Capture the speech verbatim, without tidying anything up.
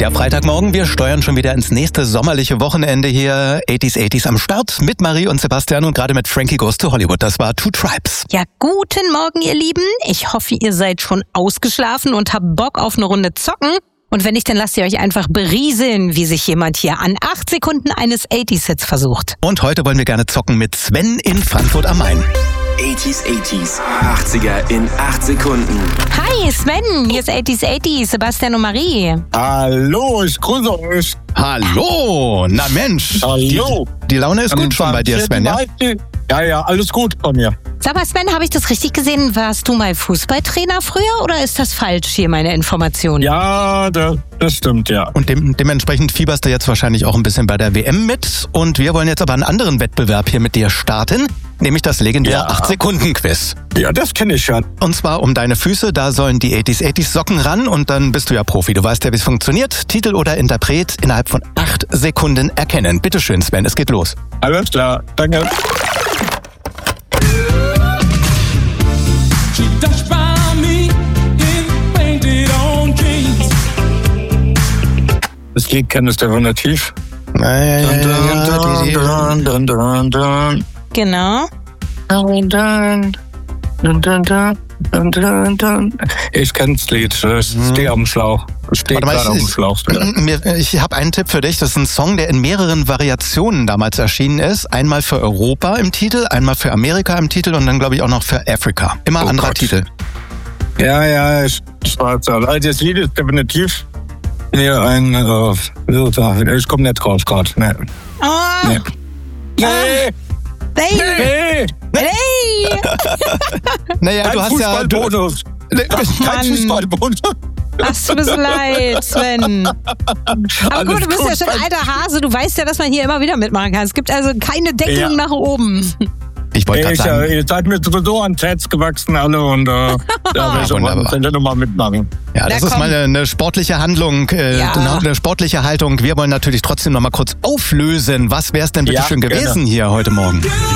Ja, Freitagmorgen, wir steuern schon wieder ins nächste sommerliche Wochenende hier. achtziger achtziger am Start mit Marie und Sebastian und gerade mit Frankie Goes to Hollywood. Das war Two Tribes. Ja, guten Morgen, ihr Lieben. Ich hoffe, ihr seid schon ausgeschlafen und habt Bock auf eine Runde zocken. Und wenn nicht, dann lasst ihr euch einfach berieseln, wie sich jemand hier an acht Sekunden eines achtziger-Hits versucht. Und heute wollen wir gerne zocken mit Sven in Frankfurt am Main. achtziger achtziger, achtziger in acht Sekunden. Hi Sven, hier ist achtziger achtziger, Sebastian und Marie. Hallo, ich grüße euch. Hallo, na Mensch. Hallo. Die, die Laune ist gut schon bei dir, Sven, ja? Ja, ja, alles gut bei mir. Sag mal, Sven, habe ich das richtig gesehen? Warst du mal Fußballtrainer früher oder ist das falsch hier, meine Information? Ja, das, das stimmt, ja. Und dem, dementsprechend fieberst du jetzt wahrscheinlich auch ein bisschen bei der W M mit. Und wir wollen jetzt aber einen anderen Wettbewerb hier mit dir starten, nämlich das legendäre Ja. acht Sekunden Quiz. Ja, das kenne ich schon. Und zwar um deine Füße, da sollen die achtziger achtziger Socken ran und dann bist du ja Profi. Du weißt ja, wie es funktioniert. Titel oder Interpret innerhalb von acht Sekunden erkennen. Bitte schön, Sven, es geht los. Alles klar, danke. She touched by me in painted on jeans. Das Lied kennst du definitiv. Ja, ja, ja, ja, die, die. Dun, dun, dun, dun, Genau. dun, dun, dun, dun, dun, dun, dun. Ich kenn das Lied, ich stehe am Schlauch. Ich stehe Warte mal, gerade auf dem ich- Schlauch. Mir- Ich habe einen Tipp für dich. Das ist ein Song, der in mehreren Variationen damals erschienen ist. Einmal für Europa im Titel, einmal für Amerika im Titel und dann, glaube ich, auch noch für Afrika. Immer Oh anderer Gott. Titel. Ja, ja, ich, ich weiß ja. Also das Lied ist definitiv hier ein, äh, ich komme nicht drauf gerade. Nee. Oh, Nee. Nee. hey, Nee. hey. Naja, Kein du hast ja... Du, Fußballbonus. Nee, Kein Mann. Fußballbonus. Ach, tut mir so leid, Sven. Aber Alles gut, du bist gut, ja schon Sven. alter Hase. Du weißt ja, dass man hier immer wieder mitmachen kann. Es gibt also keine Deckelung Ja. nach oben. ich wollte gerade Ich, sagen... äh, ihr seid mir sowieso ans Herz gewachsen alle und äh, da will ich Wunderbar. auch nochmal mitmachen. Ja, das Na, ist komm. mal eine, eine sportliche Handlung, äh, Ja. genau, eine sportliche Haltung. Wir wollen natürlich trotzdem noch mal kurz auflösen. Was wäre es denn bitte Ja, schön gerne. gewesen hier heute Morgen?